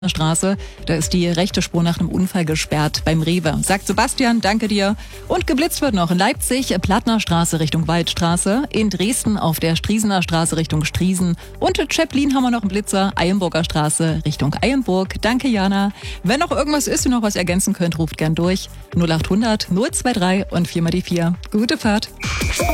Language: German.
Straße. Da ist die rechte Spur nach einem Unfall gesperrt beim Rewe. Sagt Sebastian, danke dir. Und geblitzt wird noch in Leipzig, Plattner Straße Richtung Waldstraße. In Dresden auf der Striesener Straße Richtung Striesen. Und in Zeppelin haben wir noch einen Blitzer, Eilenburger Straße Richtung Eilenburg. Danke, Jana. Wenn noch irgendwas ist, ihr noch was ergänzen könnt, ruft gern durch. 0800 023 und 4 mal die 4. Gute Fahrt.